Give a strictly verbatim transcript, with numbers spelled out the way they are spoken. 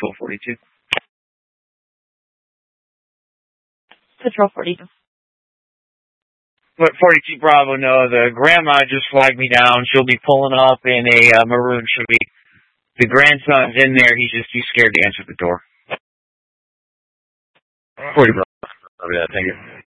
Patrol forty-two. Patrol forty-two. But forty-two Bravo, no, the grandma just flagged me down. She'll be pulling up in a uh, maroon Chevy. The grandson's in there. He's just too scared to answer the door. forty Bravo. Oh, yeah, thank you.